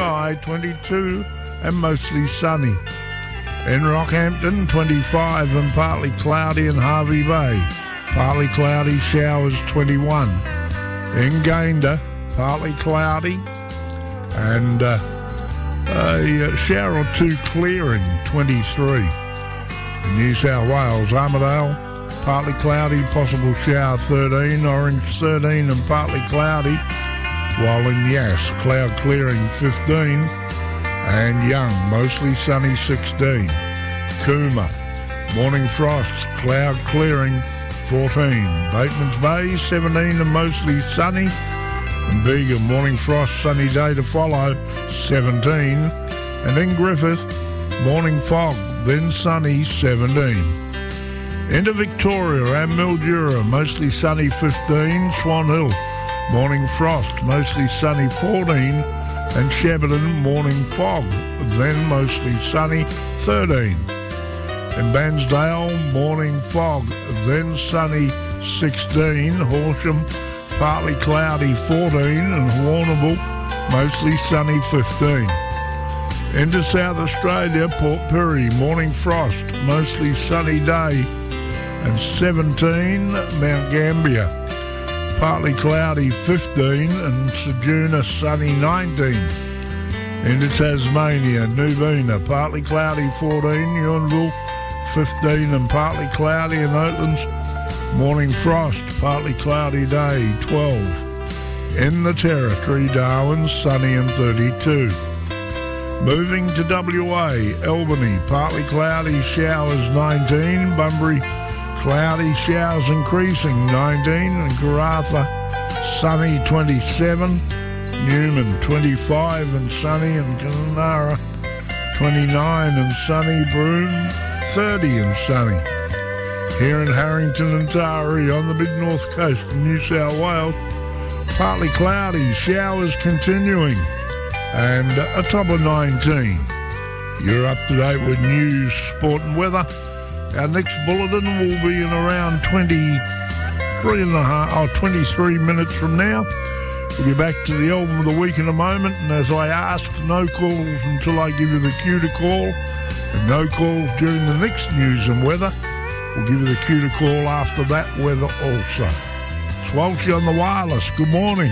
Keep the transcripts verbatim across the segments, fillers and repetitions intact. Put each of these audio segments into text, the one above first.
high twenty-two and mostly sunny. In Rockhampton, twenty-five and partly cloudy in Harvey Bay. Partly cloudy, showers twenty-one. In Gayndah, partly cloudy and uh, a shower or two clearing, twenty-three. In New South Wales, Armidale, partly cloudy, possible shower, thirteen. Orange, thirteen and partly cloudy. While in Yass, cloud clearing, fifteen. And Young, mostly sunny, sixteen. Cooma, morning frost, cloud clearing, fourteen. Batemans Bay, seventeen and mostly sunny. And Bega, morning frost, sunny day to follow, seventeen. And in Griffith, morning fog, then sunny, seventeen. Into Victoria and Mildura, mostly sunny, fifteen. Swan Hill, morning frost, mostly sunny, fourteen. And Shepparton, morning fog, then mostly sunny, thirteen. In Bairnsdale, morning fog, then sunny, sixteen. Horsham, partly cloudy, fourteen. And Warrnambool, mostly sunny, fifteen. Into South Australia, Port Pirie, morning frost, mostly sunny day, and seventeen. Mount Gambier, partly cloudy, fifteen, and Ceduna, sunny, nineteen. Into Tasmania, Nubina, partly cloudy, fourteen. Ewanville, fifteen, and partly cloudy. In Oatlands, morning frost, partly cloudy day, twelve. In the Territory, Darwin, sunny and thirty-two. Moving to W A, Albany, partly cloudy, showers, nineteen. Bunbury, cloudy, showers increasing, nineteen. And Karratha, sunny, twenty-seven. Newman, twenty-five and sunny. And Kununurra, twenty-nine and sunny. Broome, thirty and sunny. Here in Harrington and Taree on the mid-north coast of New South Wales, partly cloudy, showers continuing, and a top of nineteen. You're up to date with news, sport and weather. Our next bulletin will be in around twenty-three and a half, or twenty-three minutes from now. We'll be back to the album of the week in a moment, and as I asked, no calls until I give you the cue to call, and no calls during the next news and weather. We'll give you the cue to call after that weather also. Swalshy on the wireless, good morning.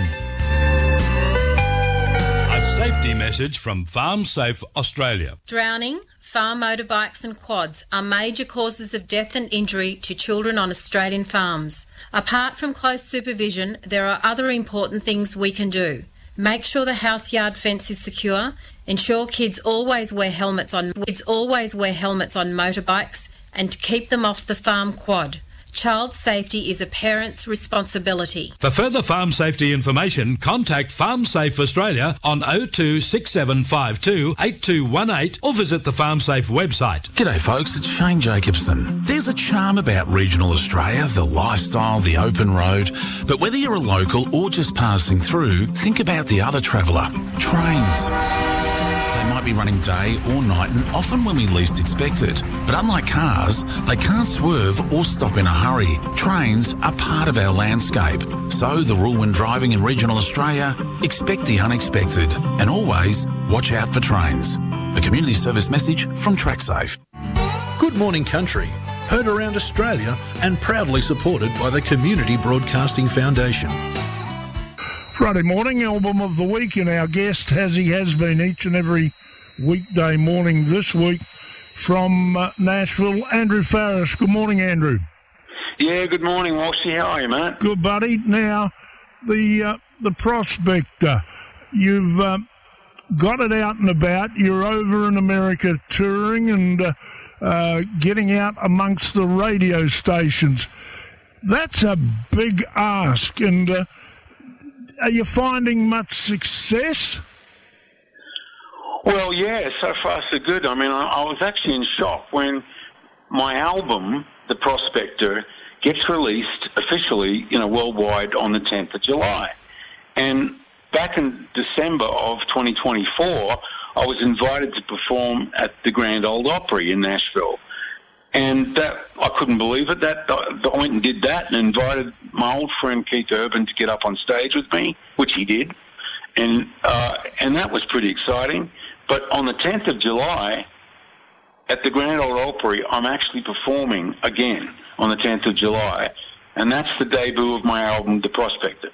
Safety message from Farm Safe Australia. Drowning, farm motorbikes and quads are major causes of death and injury to children on Australian farms. Apart from close supervision, there are other important things we can do. Make sure the house yard fence is secure. Ensure kids always wear helmets on kids always wear helmets on motorbikes, and keep them off the farm quad. Child safety is a parent's responsibility. For further farm safety information, contact Farm Safe Australia on oh two six seven five two eight two one eight or visit the Farm Safe website. G'day folks, it's Shane Jacobson. There's a charm about regional Australia, the lifestyle, the open road. But whether you're a local or just passing through, think about the other traveller, trains. They might be running day or night and often when we least expect it. But unlike cars, they can't swerve or stop in a hurry. Trains are part of our landscape. So the rule when driving in regional Australia, expect the unexpected and always watch out for trains. A community service message from TrackSafe. Good morning, country. Heard around Australia and proudly supported by the Community Broadcasting Foundation. Friday morning, album of the week, and our guest, as he has been each and every weekday morning this week, from uh, Nashville, Andrew Farris. Good morning, Andrew. Yeah, good morning, Walshy. How are you, mate? Good, buddy. Now, the uh, the Prospector, you've uh, got it out and about. You're over in America touring and uh, uh, getting out amongst the radio stations. That's a big ask, and uh, are you finding much success? Well, yeah, so far so good. I mean, I, I was actually in shock when my album, The Prospector, gets released officially, you know, worldwide on the tenth of July. And back in December of twenty twenty-four, I was invited to perform at the Grand Ole Opry in Nashville. And that, I couldn't believe it. That I went and did that and invited my old friend Keith Urban to get up on stage with me, which he did. and uh, and that was pretty exciting. But on the tenth of July, at the Grand Ole Opry, I'm actually performing again on the tenth of July, and that's the debut of my album, The Prospector.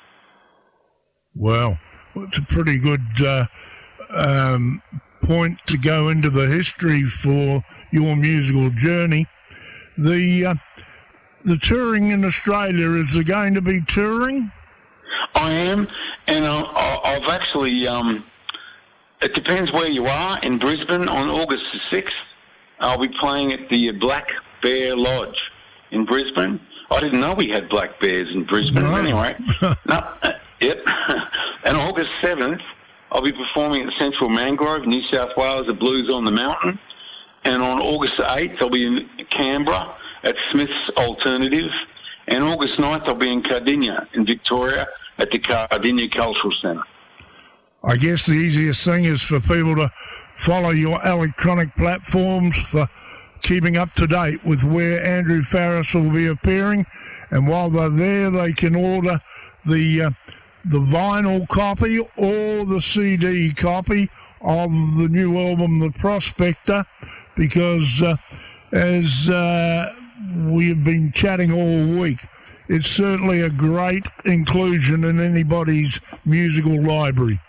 Well, it's a pretty good uh, um, point to go into the history for your musical journey. The uh, the touring in Australia, is there going to be touring? I am, and uh, I've actually, um, it depends where you are. In Brisbane on August the sixth, I'll be playing at the Black Bear Lodge in Brisbane. I didn't know we had black bears in Brisbane. No. Anyway, no, uh, yep. And August seventh, I'll be performing at Central Mangrove, New South Wales, at Blues on the Mountain. And on August eighth, I'll be in Canberra at Smith's Alternative. And August ninth, I'll be in Cardinia in Victoria at the Cardinia Cultural Centre. I guess the easiest thing is for people to follow your electronic platforms for keeping up to date with where Andrew Farriss will be appearing. And while they're there, they can order the uh, the vinyl copy or the C D copy of the new album, The Prospector, because uh, as uh, we have been chatting all week, it's certainly a great inclusion in anybody's musical library.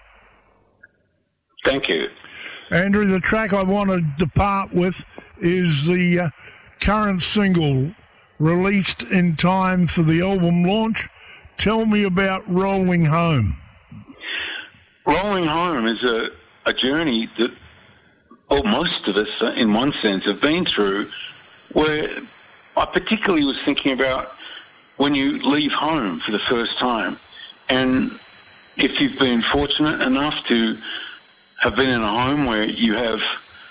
Thank you. Andrew, the track I want to depart with is the uh, current single released in time for the album launch. Tell me about Rolling Home. Rolling Home is a, a journey that well, most of us, uh, in one sense, have been through, where I particularly was thinking about when you leave home for the first time. And if you've been fortunate enough to have been in a home where you have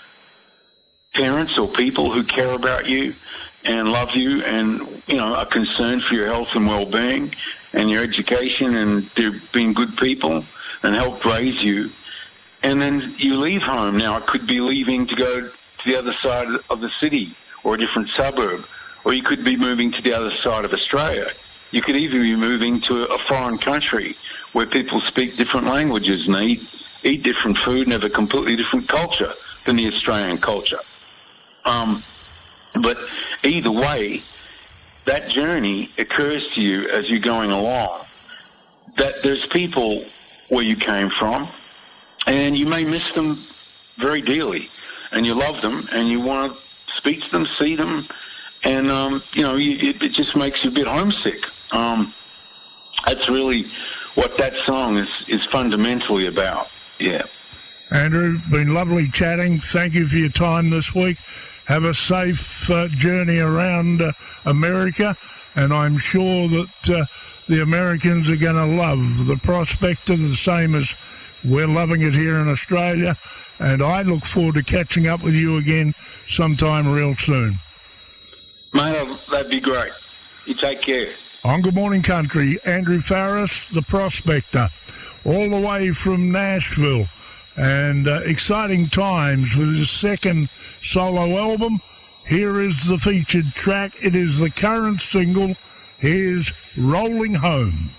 parents or people who care about you and love you and, you know, are concerned for your health and well-being and your education, and they're being good people and helped raise you. And then you leave home. Now, it could be leaving to go to the other side of the city or a different suburb, or you could be moving to the other side of Australia. You could even be moving to a foreign country where people speak different languages and they eat, eat different food and have a completely different culture than the Australian culture. Um, but either way, that journey occurs to you as you're going along, that there's people where you came from, and you may miss them very dearly, and you love them, and you want to speak to them, see them, and, um, you know, you, it, it just makes you a bit homesick. Um, that's really what that song is, is fundamentally about, yeah. Andrew, been lovely chatting. Thank you for your time this week. Have a safe uh, journey around uh, America, and I'm sure that uh, the Americans are going to love The Prospector the same as we're loving it here in Australia, and I look forward to catching up with you again sometime real soon. Mate, that'd be great. You take care. On Good Morning Country, Andrew Farriss, The Prospector, all the way from Nashville, and uh, exciting times with his second solo album. Here is the featured track. It is the current single. Here's Rolling Home.